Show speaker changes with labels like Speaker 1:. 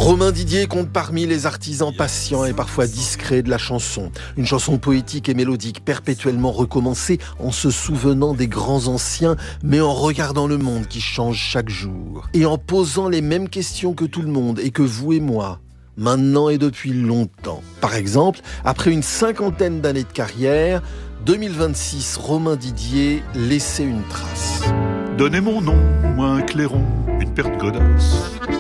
Speaker 1: Romain Didier compte parmi les artisans patients et parfois discrets de la chanson. Une chanson poétique et mélodique, perpétuellement recommencée en se souvenant des grands anciens, mais en regardant le monde qui change chaque jour. Et en posant les mêmes questions que tout le monde et que vous et moi, maintenant et depuis longtemps. Par exemple, après une 50aine d'années de carrière, 2026, Romain Didier laissait une trace.
Speaker 2: Donnez mon nom, moi un clairon, une paire de godasses.